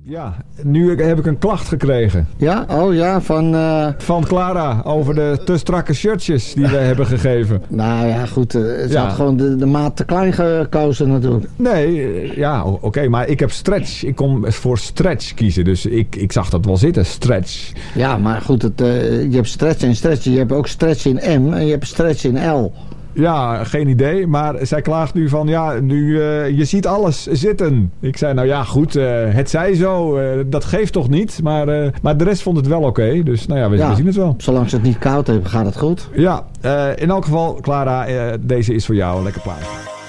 Ja, nu heb ik een klacht gekregen. Ja? Oh ja, Van Clara over de te strakke shirtjes die we hebben gegeven. Nou ja, goed. Ze had gewoon de maat te klein gekozen natuurlijk. Nee, ja, oké, maar ik heb stretch. Ik kon voor stretch kiezen, dus ik zag dat wel zitten, stretch. Ja, maar goed, je hebt stretch en stretch. Je hebt ook stretch in M en je hebt stretch in L. Ja, geen idee. Maar zij klaagt nu van, je ziet alles zitten. Ik zei, nou ja, goed, het zij zo. Dat geeft toch niet. Maar de rest vond het wel oké. Dus nou ja, we zien het wel. Zolang ze het niet koud hebben, gaat het goed. Ja, in elk geval, Clara, deze is voor jou. Lekker plaatje.